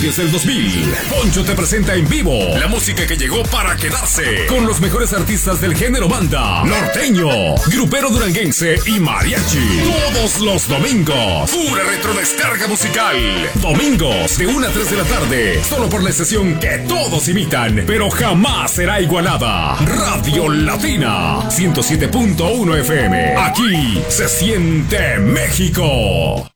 Desde el 2000, Poncho te presenta en vivo la música que llegó para quedarse, con los mejores artistas del género banda, norteño, grupero duranguense y mariachi. Todos los domingos, pura retrodescarga musical. Domingos de 1 a 3 de la tarde, solo por la estación que todos imitan, pero jamás será igualada. Radio Latina, 107.1 FM. Aquí se siente México.